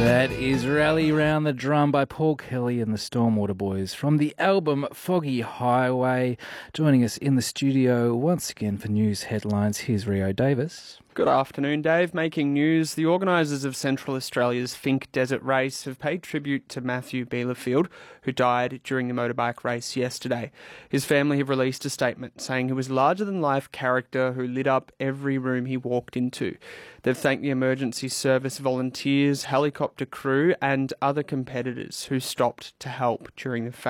That is Rally Round the Drum by Paul Kelly and the Stormwater Boys from the album Foggy Highway. Joining us in the studio once again for news headlines, here's Rio Davis. Good afternoon, Dave. Making news, the organisers of Central Australia's Finke Desert Race have paid tribute to Matthew Bielefeld, who died during the motorbike race yesterday. His family have released a statement saying he was a larger-than-life character who lit up every room he walked into. They've thanked the emergency service volunteers, helicopter crew and other competitors who stopped to help during the